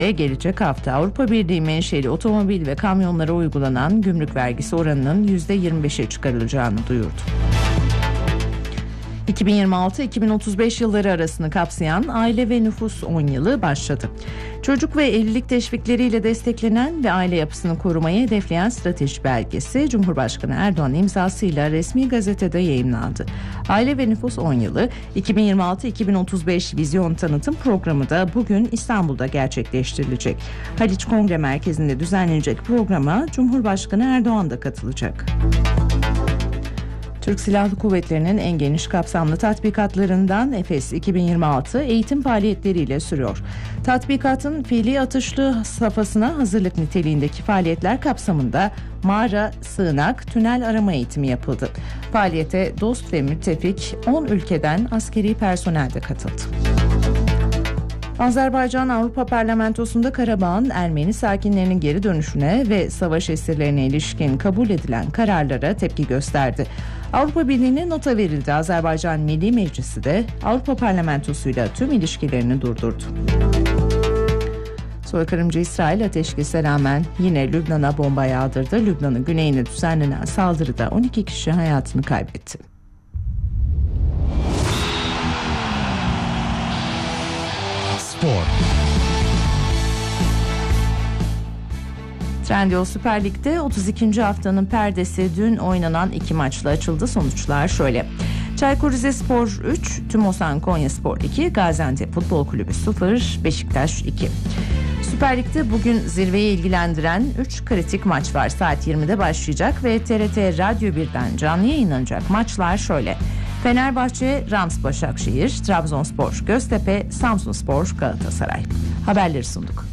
Gelecek hafta Avrupa Birliği menşeli otomobil ve kamyonlara uygulanan gümrük vergisi oranının %25'e çıkarılacağını duyurdu. 2026-2035 yılları arasını kapsayan aile ve nüfus 10 yılı başladı. Çocuk ve evlilik teşvikleriyle desteklenen ve aile yapısını korumayı hedefleyen strateji belgesi Cumhurbaşkanı Erdoğan imzasıyla resmi gazetede yayımlandı. Aile ve nüfus 10 yılı 2026-2035 vizyon tanıtım programı da bugün İstanbul'da gerçekleştirilecek. Haliç Kongre Merkezi'nde düzenlenecek programa Cumhurbaşkanı Erdoğan da katılacak. Türk Silahlı Kuvvetleri'nin en geniş kapsamlı tatbikatlarından Efes 2026 eğitim faaliyetleriyle sürüyor. Tatbikatın fiili atışlı safhasına hazırlık niteliğindeki faaliyetler kapsamında mağara, sığınak, tünel arama eğitimi yapıldı. Faaliyete dost ve müttefik 10 ülkeden askeri personel de katıldı. Azerbaycan Avrupa Parlamentosu'nda Karabağ'ın Ermeni sakinlerinin geri dönüşüne ve savaş esirlerine ilişkin kabul edilen kararlara tepki gösterdi. Avrupa Birliği'ne nota verildi. Azerbaycan Milli Meclisi de Avrupa Parlamentosu'yla tüm ilişkilerini durdurdu. Soykırımcı İsrail ateşkese rağmen yine Lübnan'a bomba yağdırdı. Lübnan'ın güneyine düzenlenen saldırıda 12 kişi hayatını kaybetti. Spor. Trendyol Süper Lig'de 32. haftanın perdesi dün oynanan 2 maçla açıldı. Sonuçlar şöyle: Çaykur Rizespor 3, Tümosan Konyaspor 2, Gaziantep Futbol Kulübü 0, Beşiktaş 2. Süper Lig'de bugün zirveyi ilgilendiren 3 kritik maç var. Saat 20'de başlayacak ve TRT Radyo 1'den canlı yayınlanacak maçlar şöyle: Fenerbahçe Rams Başakşehir, Trabzonspor Göztepe, Samsunspor Galatasaray. Haberleri sunduk.